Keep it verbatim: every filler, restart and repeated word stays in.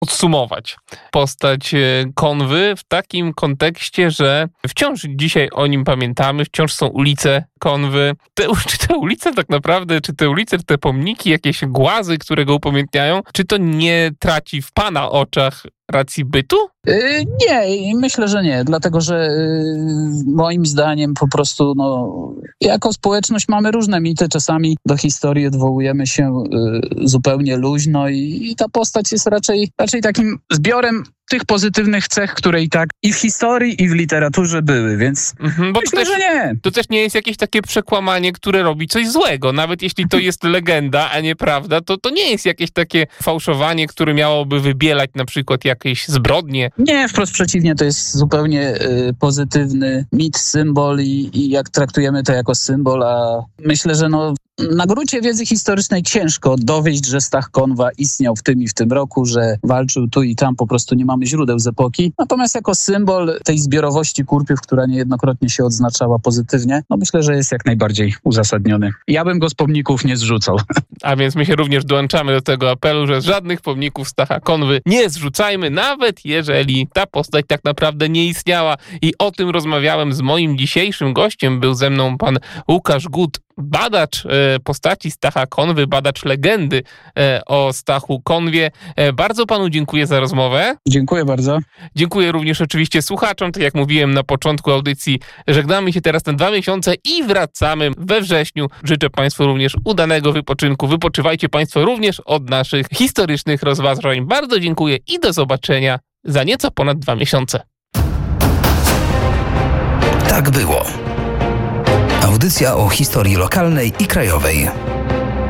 podsumować postać Konwy w takim kontekście, że wciąż dzisiaj o nim pamiętamy, wciąż są ulice Konwy. Te, czy te ulice tak naprawdę, czy te ulice, te pomniki, jakieś głazy, które go upamiętniają, czy to nie traci w pana oczach racji bytu? Yy, nie, myślę, że nie, dlatego że yy, moim zdaniem po prostu no, jako społeczność mamy różne mity, czasami do historii odwołujemy się yy, zupełnie luźno i, i ta postać jest raczej, raczej takim zbiorem tych pozytywnych cech, które i tak i w historii, i w literaturze były, więc mhm, bo myślę, to też, że nie. To też nie jest jakieś takie przekłamanie, które robi coś złego. Nawet jeśli to jest legenda, a nie prawda, to to nie jest jakieś takie fałszowanie, które miałoby wybielać na przykład jakieś zbrodnie. Nie, wprost przeciwnie, to jest zupełnie y, pozytywny mit, symbol i, i jak traktujemy to jako symbol, a myślę, że no na gruncie wiedzy historycznej ciężko dowieść, że Stach Konwa istniał w tym i w tym roku, że walczył tu i tam, po prostu nie mamy źródeł z epoki. Natomiast jako symbol tej zbiorowości kurpiów, która niejednokrotnie się odznaczała pozytywnie, no myślę, że jest jak najbardziej uzasadniony. Ja bym go z pomników nie zrzucał. A więc my się również dołączamy do tego apelu, że żadnych pomników Stacha Konwy nie zrzucajmy, nawet jeżeli ta postać tak naprawdę nie istniała. I o tym rozmawiałem z moim dzisiejszym gościem. Był ze mną pan Łukasz Gut, badacz e, postaci Stacha Konwy, badacz legendy e, o Stachu Konwie. E, bardzo panu dziękuję za rozmowę. Dziękuję bardzo. Dziękuję również oczywiście słuchaczom. Tak jak mówiłem na początku audycji, żegnamy się teraz na dwa miesiące i wracamy we wrześniu. Życzę państwu również udanego wypoczynku. Wypoczywajcie państwo również od naszych historycznych rozważań. Bardzo dziękuję i do zobaczenia za nieco ponad dwa miesiące. Tak było. Audycja o historii lokalnej i krajowej.